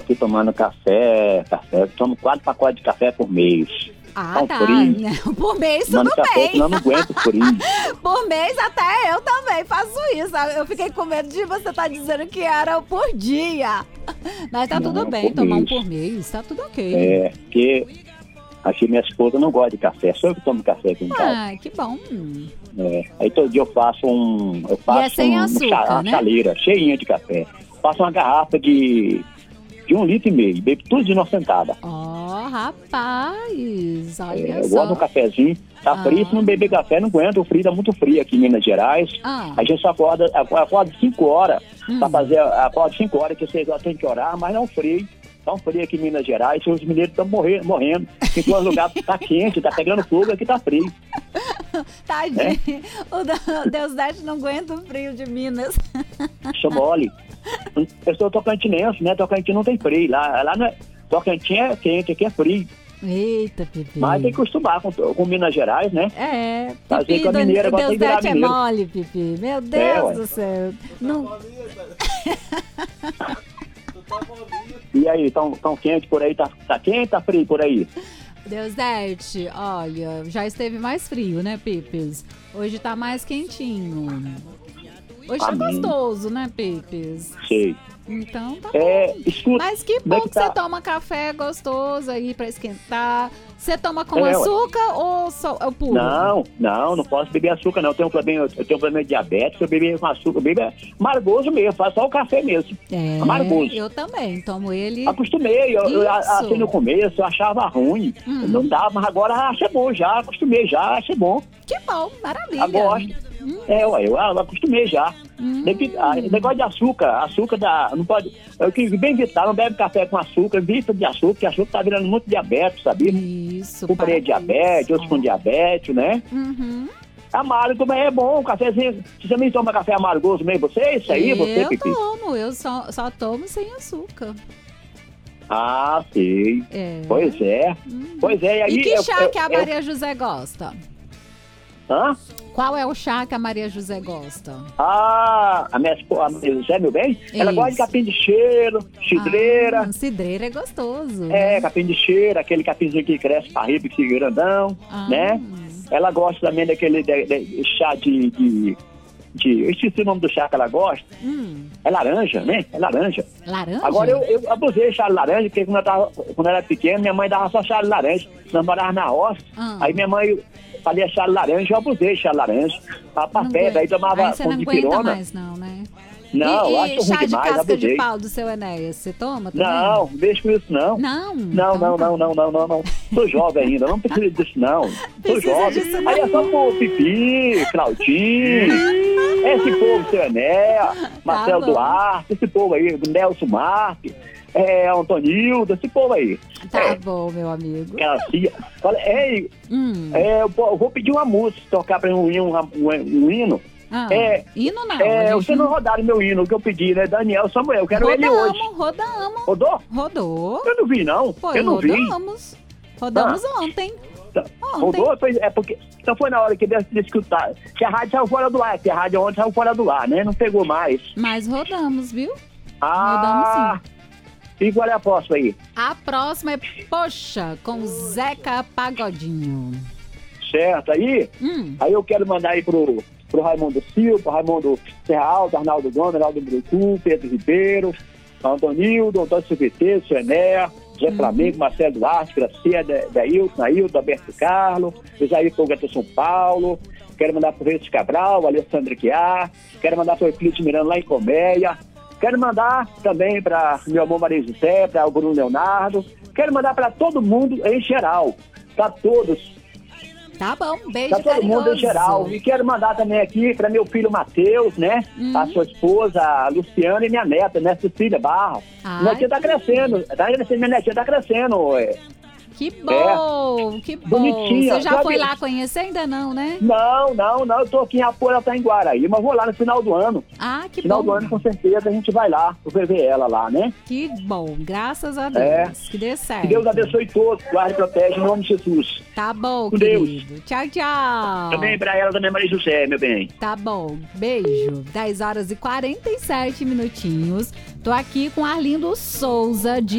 aqui tomando café. Eu tomo 4 pacotes de café por mês. Ah, tá. Frio. Por mês Tomando tudo café, bem. senão eu não aguento frio. Por mês até eu também faço isso. Eu fiquei com medo de você estar dizendo que era por dia. Mas tá tudo bem, por tomar um mês. por mês, tá tudo ok. Porque aqui minha esposa não gosta de café, só eu que tomo café aqui em casa. Ah, que bom. Aí todo dia eu faço E é sem açúcar, uma né? chaleira cheinha de café. Faço uma garrafa de 1,5 litro, bebo tudo de uma sentada. Ó, rapaz, olha Eu só. gosto de um cafezinho. Tá frio, se não beber café, não aguento. O frio tá muito frio aqui em Minas Gerais. A gente só acorda 5 horas pra fazer, acorda 5 horas que vocês tem que orar, mas não frio. Tão frio aqui em Minas Gerais, os mineiros estão morrendo. Em outro lugar tá quente, tá pegando fogo, aqui tá frio. Tadinho, o Deus Dete não aguenta o frio de Minas. Sou mole. Eu sou tocantinense, né? Tocantins não tem frio. Lá não é... Tocantins é quente, aqui é frio. Eita, Pipi. Mas tem que acostumar com Minas Gerais, né? Fazer Pipi, com a mineira, agora tem Deus que virar Dete é mineiro. mole, Pipi. Meu Deus do céu. Não... E aí, tão quente por aí? Tá quente, tá frio por aí? Deus Dete, olha, já esteve mais frio, né, Pipis? Hoje tá mais quentinho. Hoje tá gostoso, né, Pipis? Sei. Então tá bom. Escuta, mas que bom que você toma café gostoso aí pra esquentar. Você toma com açúcar ou só é puro? Não posso beber açúcar, não. Eu tenho um problema de diabetes, eu beber com açúcar, eu bebo amargoso mesmo, faço só o café mesmo. Amargoso. Eu também, tomo ele. Acostumei, assim no começo, eu achava ruim, não dava, mas agora acho bom já, acostumei já, acho bom. Que bom, maravilha. Eu gosto. Eu acostumei já. Negócio de açúcar não pode. Eu que bem evitar, não bebe café com açúcar, evita de açúcar, porque açúcar tá virando muito diabetes, sabia? Isso. Um pré-diabetes, outros com diabetes, né? Amargo também é bom, cafezinho. Você também toma café amargoso mesmo, você? Isso aí, você, Pipi? Eu tomo, eu só tomo sem açúcar. Ah, sei. Pois é. E aí, que chá que a Maria José gosta? Hã? Qual é o chá que a Maria José gosta? A Maria José, meu bem, ela gosta de capim de cheiro, cidreira. Cidreira é gostoso. Capim de cheiro, aquele capinzinho que cresce pra riba, que fica grandão, né? Ela gosta também daquele chá de... Eu esqueci o nome do chá que ela gosta. É laranja, né? É laranja. Laranja? Agora eu abusei de chá de laranja, porque quando eu era pequena, minha mãe dava só chá de laranja. Nós morávamos na roça. Aí minha mãe fazia chá de laranja, eu abusei de chá de laranja. Pra pedra, aí tomava você não de aguenta pirona. mais não, né? Não, acho ruim chá de demais, casca abusei. de pau do seu Enéas, você toma também? Não deixa com isso não. Não? Não. Sou jovem ainda, não preciso disso não. Sou jovem. Aí é só pro Pipi, Claudinho, esse povo, seu Enéas, Marcelo Duarte, esse povo aí, Nelson Marques, Antonildo, esse povo aí. Tá bom, meu amigo. Aquela tia. Eu vou pedir uma música, tocar pra um hino. Hino não. Vocês não rodaram meu hino que eu pedi, né? Daniel Samuel, eu quero ele hoje. Rodamos. Rodou? Eu não vi, não. Eu não vi. Rodamos ontem. Rodou? Porque... Então foi na hora que deve escutar. Que a rádio saiu fora do ar, que a rádio ontem saiu fora do ar, né? Não pegou mais. Mas rodamos, viu? Rodamos sim. E qual é a próxima aí? A próxima é Poxa, com Zeca Pagodinho. Certo, aí eu quero mandar aí pro Raimundo Silva, pro Raimundo Serra Alta, Arnaldo Gomes, Arnaldo Brucu, Pedro Ribeiro, Antonildo, Antônio Silveteiro, Enéas, Zé Flamengo, Marcelo Duarte, Gracia, Dailton, Ailton, Alberto Carlos, Isaí Fogato São Paulo. Quero mandar pro Reis Cabral, Alessandro Guiar. Quero mandar pro Euclides Miranda lá em Colmeia. Quero mandar também para meu amor Maria José, para o Bruno Leonardo. Quero mandar para todo mundo em geral. Para todos. Tá bom, beijo para todo mundo em geral. E quero mandar também aqui para meu filho Matheus, né? A sua esposa, a Luciana, e minha neta, né? Cecília Barra. Minha netinha tá crescendo. Minha netinha tá crescendo. Que bom, que bom. Bonitinha. Você já foi lá conhecer? Ainda não, né? Não. Eu tô aqui em Apoio, ela tá em Guaraí, mas vou lá no final do ano. Que final bom. Final do ano, com certeza, a gente vai lá, pra ver ela lá, né? Que bom, graças a Deus. Que dê certo. Que Deus abençoe todos, guarde e protege, em nome de Jesus. Tá bom, com querido. Deus. Tchau. Também pra ela, também Maria José, meu bem. Tá bom, beijo. 10 horas e 47 minutinhos. Tô aqui com Arlindo Souza, de